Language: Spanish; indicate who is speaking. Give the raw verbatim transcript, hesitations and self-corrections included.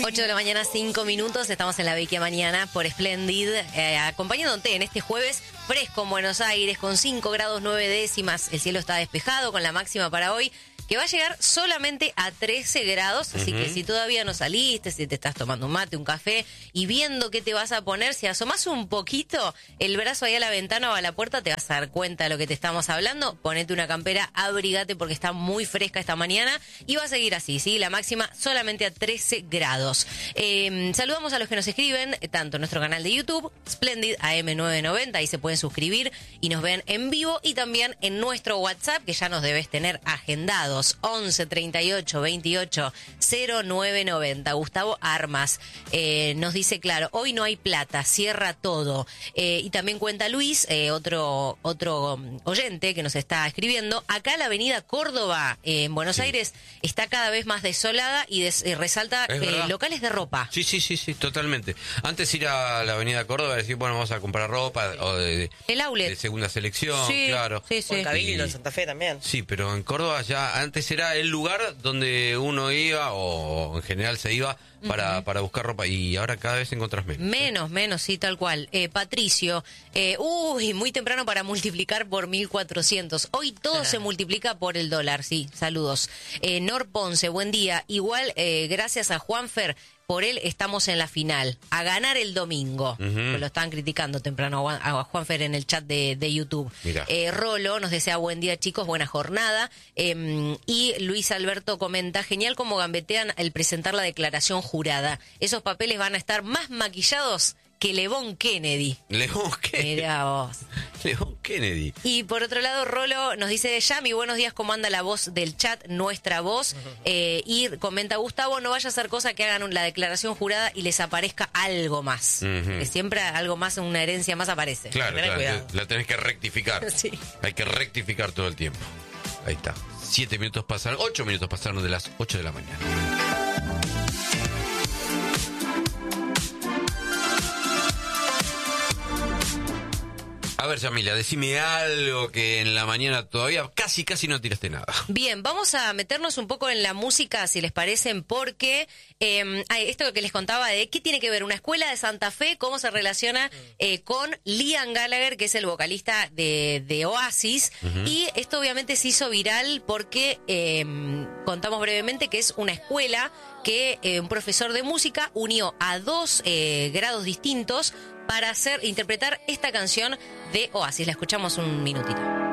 Speaker 1: ocho de la mañana, cinco minutos. Estamos en la Vecchia Mañana por Splendid, eh, acompañándote en este jueves fresco en Buenos Aires, con cinco grados nueve décimas. El cielo está despejado, con la máxima para hoy, que va a llegar solamente a trece grados, así uh-huh. que si todavía no saliste, si te estás tomando un mate, un café y viendo qué te vas a poner, si asomás un poquito el brazo ahí a la ventana o a la puerta, te vas a dar cuenta de lo que te estamos hablando. Ponete una campera, abrigate porque está muy fresca esta mañana y va a seguir así, ¿sí? La máxima solamente a trece grados. Eh, saludamos a los que nos escriben, tanto en nuestro canal de YouTube, Splendid A M nueve noventa, ahí se pueden suscribir y nos ven en vivo, y también en nuestro WhatsApp, que ya nos debes tener agendado, once treinta y ocho veintiocho cero nueve noventa. Gustavo Armas eh, nos dice, claro, hoy no hay plata, cierra todo. Eh, y también cuenta Luis, eh, otro otro oyente que nos está escribiendo, acá la avenida Córdoba, eh, en Buenos sí. Aires, está cada vez más desolada y des, eh, resalta eh, locales de ropa.
Speaker 2: Sí, sí, sí, sí, totalmente. Antes ir a la avenida Córdoba y decir, bueno, vamos a comprar ropa o de, de,
Speaker 1: el outlet.
Speaker 2: De segunda selección,
Speaker 1: sí,
Speaker 2: claro.
Speaker 1: Sí, sí.
Speaker 3: O en Cabildo, en Santa Fe también.
Speaker 2: Sí, pero en Córdoba ya antes era el lugar donde uno iba, o en general se iba, para, uh-huh. para buscar ropa, y ahora cada vez encontrás menos.
Speaker 1: Menos, menos, sí, tal cual. Eh, Patricio, eh, uy, muy temprano para multiplicar por mil cuatrocientos. Hoy todo se multiplica por el dólar, sí, saludos. Eh, Nor Ponce, buen día. Igual, eh, gracias a Juanfer, por él estamos en la final. A ganar el domingo. Uh-huh. Lo están criticando temprano a Juanfer en el chat de, de YouTube. Eh, Rolo nos desea buen día, chicos, buena jornada. Eh, y Luis Alberto comenta, genial cómo gambetean el presentar la declaración jurada. Esos papeles van a estar más maquillados que Levon Kennedy.
Speaker 2: Levon Kennedy.
Speaker 1: Mirá vos.
Speaker 2: Levon Kennedy.
Speaker 1: Y por otro lado, Rolo nos dice, Yami, buenos días, ¿cómo anda la voz del chat? Nuestra voz. Uh-huh. Eh, y comenta, Gustavo, no vaya a hacer cosa que hagan la declaración jurada y les aparezca algo más. Uh-huh. Que siempre algo más, una herencia más aparece.
Speaker 2: Claro, claro,
Speaker 1: cuidado.
Speaker 2: La tenés que rectificar.
Speaker 1: Sí.
Speaker 2: Hay que rectificar todo el tiempo. Ahí está. Siete minutos pasaron, ocho minutos pasaron de las ocho de la mañana. A ver, Yamila, decime algo que en la mañana todavía casi, casi no tiraste nada.
Speaker 1: Bien, vamos a meternos un poco en la música, si les parecen, porque eh, esto que les contaba de qué tiene que ver una escuela de Santa Fe, cómo se relaciona eh, con Liam Gallagher, que es el vocalista de, de Oasis, uh-huh. y esto obviamente se hizo viral porque eh, contamos brevemente que es una escuela que eh, un profesor de música unió a dos eh, grados distintos para hacer interpretar esta canción de Oasis. La escuchamos un minutito.